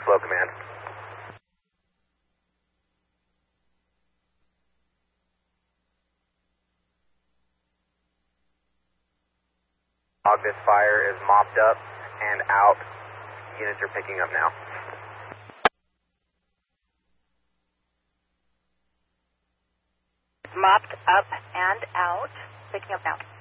Slow command. This fire is mopped up and out. Units are picking up now. Mopped up and out. Picking up now.